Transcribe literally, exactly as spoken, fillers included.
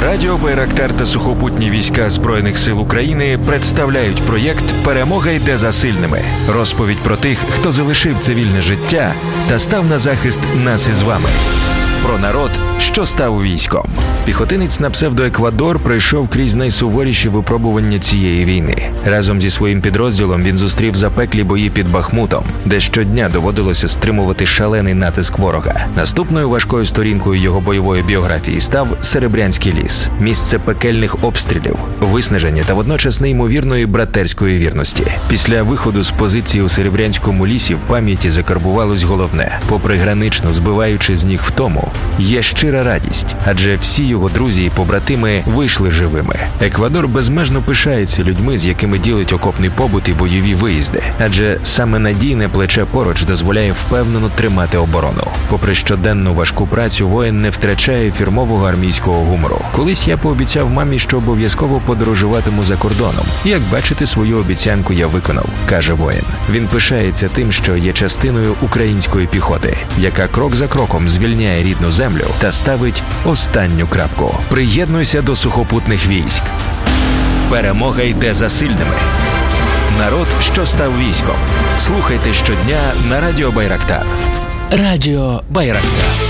Радіо Байрактар та сухопутні війська Збройних сил України представляють проєкт «Перемога йде за сильними». Розповідь про тих, хто залишив цивільне життя та став на захист нас із вами. Про народ, що став військом. Піхотинець на псевдо-Еквадор пройшов крізь найсуворіші випробування цієї війни. Разом зі своїм підрозділом він зустрів запеклі бої під Бахмутом, де щодня доводилося стримувати шалений натиск ворога. Наступною важкою сторінкою його бойової біографії став Серебрянський ліс. Місце пекельних обстрілів, виснаження та водночас неймовірної братерської вірності. Після виходу з позиції у Серебрянському лісі в пам'яті закарбувалось головне. Попри гранично збиваючи з ніг втому, є щира радість, адже всі його друзі і побратими вийшли живими. Еквадор безмежно пишається людьми, з якими ділить окопний побут і бойові виїзди, адже саме надійне плече поруч дозволяє впевнено тримати оборону. Попри щоденну важку працю, воїн не втрачає фірмового армійського гумору. Колись я пообіцяв мамі, що обов'язково подорожуватиму за кордоном. Як бачите, свою обіцянку я виконав, каже воїн. Він пишається тим, що є частиною української піхоти, яка крок за кроком звільняє рідну землю та ставить останню крапку. Приєднуйся до сухопутних військ. Перемога йде за сильними. Народ, що став військом. Слухайте щодня на Радіо Байрактар. Радіо Байрактар.